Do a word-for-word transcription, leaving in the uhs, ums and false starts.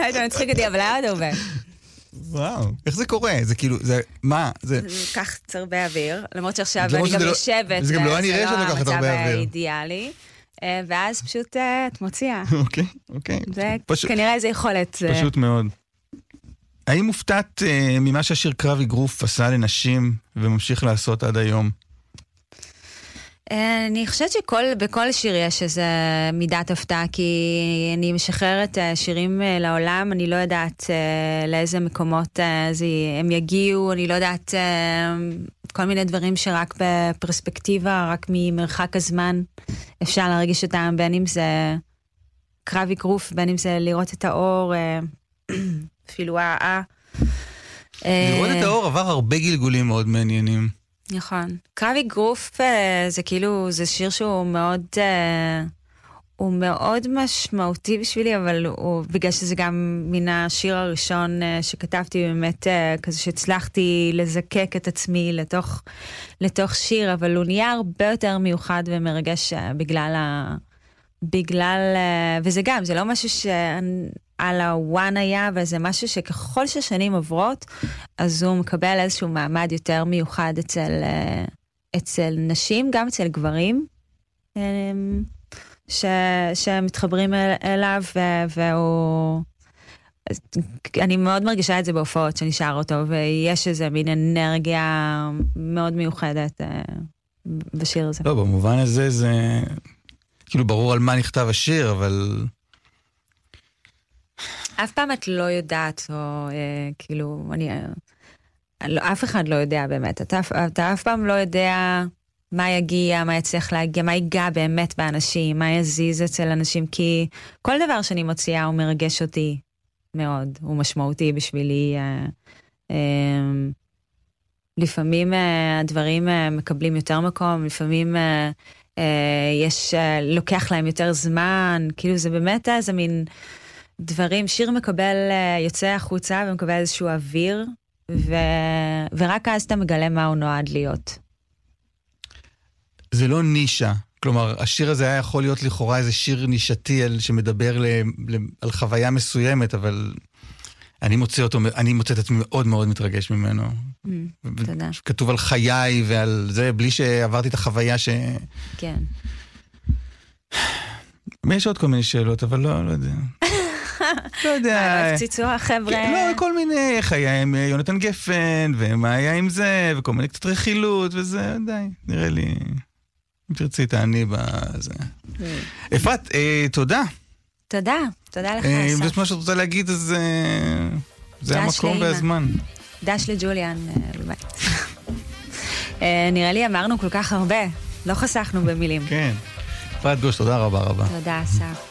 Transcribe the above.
אתה מצחיק אותי, אבל היה עוד הרבה. וואו, איך זה קורה? זה כאילו, זה, מה? זה כך הרבה אוויר, למרות שעכשיו אני גם יושבת, זה גם לא נראה שלא לקחת הרבה אוויר. המצב האידיאלי, ואז פשוט את מוציאה. אוקיי, אוקיי. זה כנראה איזו יכולת. פשוט מאוד. האם מופתעת ממה שהשיר קרב אגרוף עשה לנשים וממשיך לעשות עד היום? אני חושבת שבכל שיר יש איזו מידת הפתעה, כי אני משחררת שירים לעולם, אני לא יודעת לאיזה מקומות הם יגיעו, אני לא יודעת כל מיני דברים שרק בפרספקטיבה, רק ממרחק הזמן אפשר להרגיש אותם, בין אם זה קרב אגרוף, בין אם זה לראות את האור, אפילו אה. לראות את האור עבר הרבה גלגולים מאוד מעניינים. נכון. קרב אגרוף זה כאילו, זה שיר שהוא מאוד, הוא מאוד משמעותי בשבילי, אבל הוא, בגלל שזה גם מן השיר הראשון שכתבתי, באמת כזה שהצלחתי לזקק את עצמי לתוך, לתוך שיר, אבל הוא נהיה הרבה יותר מיוחד ומרגש בגלל ה... בגלל, וזה גם, זה לא משהו שעל הוואן היה, וזה משהו שככל ששנים עוברות, אז הוא מקבל איזשהו מעמד יותר מיוחד אצל, אצל נשים, גם אצל גברים, ש, שמתחברים אליו, והוא, אני מאוד מרגישה את זה בהופעות שנשאר אותו, ויש איזה מין אנרגיה מאוד מיוחדת בשיר הזה. לא, במובן הזה זה... כאילו ברור על מה נכתב השיר, אבל... אף פעם את לא יודעת, או אה, כאילו, אני... לא, אף אחד לא יודע באמת. אתה, אתה אף פעם לא יודע מה יגיע, מה יצליח להגיע, מה ייגע באמת באנשים, מה יזיז אצל אנשים, כי כל דבר שאני מוציאה הוא מרגש אותי מאוד, הוא משמעותי בשבילי. אה, אה, לפעמים אה, הדברים אה, מקבלים יותר מקום, לפעמים... אה, יש, לוקח להם יותר זמן, כאילו זה באמת איזה מין דברים, שיר מקבל, יוצא החוצה ומקבל איזשהו אוויר, ו... ורק אז אתה מגלה מה הוא נועד להיות. זה לא נישה, כלומר, השיר הזה היה יכול להיות לכאורה איזה שיר נישתי שמדבר ל... על חוויה מסוימת, אבל אני מוצא אותו, אני מוצא את עצמי מאוד מאוד מתרגש ממנו. Mm, תודה. כתוב על חיי ועל זה, בלי שעברתי את החוויה ש... כן. יש עוד כל מיני שאלות, אבל לא, לא יודע. לא יודע. הפציצו החבר'ה. לא, כל מיני, איך היה עם יונתן גפן, ומה היה עם זה, וכל מיני קצת רכילות, וזה, די, נראה לי, אם תרצי תעני בזה. אפרת, תודה. תודה, תודה לך, אסף. אם זה מה שאת רוצה להגיד, אז זה המקום והזמן. דש לג'וליאן, בבית. נראה לי אמרנו כל כך הרבה, לא חסכנו במילים. כן. אפרת גוש, תודה רבה רבה. תודה, אסף.